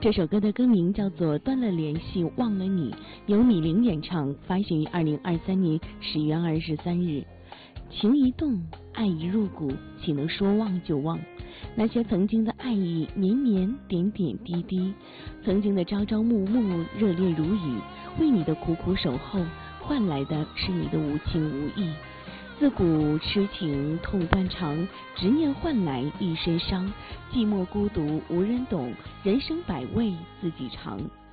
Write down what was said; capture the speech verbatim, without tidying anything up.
这首歌的歌名叫做《断了联系忘了你》，由米玲演唱，发行于二零二三年十月二十三日。情一动，爱一入骨，岂能说忘就忘？那些曾经的爱意绵绵点点滴滴，曾经的朝朝暮暮热烈如雨，为你的苦苦守候，换来的是你的无情无义。自古痴情痛断肠，执念换来一身伤。寂寞孤独无人懂，人生百味自己尝。